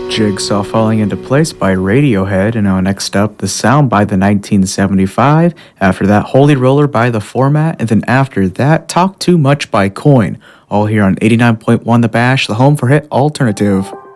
Jigsaw Falling Into Place by Radiohead, and now next up, The Sound by the 1975, after that, Holy Roller by The Format, and then after that, Talk Too Much by Coin, all here on 89.1 The Bash, the home for hit alternative.